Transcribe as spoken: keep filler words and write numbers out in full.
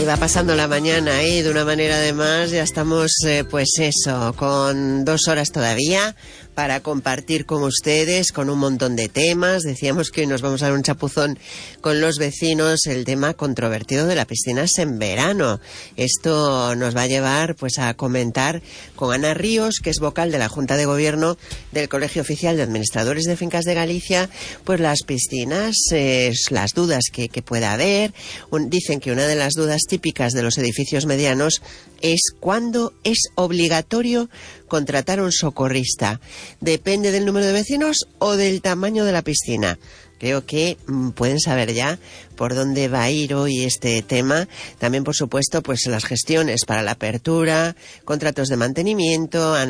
va pasando la mañana y ¿eh? de una manera además ya estamos eh, pues eso, con dos horas todavía para compartir con ustedes con un montón de temas. Decíamos que hoy nos vamos a dar un chapuzón con los vecinos, el tema controvertido de las piscinas en verano. Esto nos va a llevar pues a comentar con Ana Ríos, que es vocal de la Junta de Gobierno del Colegio Oficial de Administradores de Fincas de Galicia, pues las piscinas, eh, las dudas que, que pueda haber. Un, dicen que una de las dudas típicas de los edificios medianos es cuándo es obligatorio contratar a un socorrista. ¿Depende del número de vecinos o del tamaño de la piscina? Creo que mmm, pueden saber ya por dónde va a ir hoy este tema. También, por supuesto, pues las gestiones para la apertura, contratos de mantenimiento,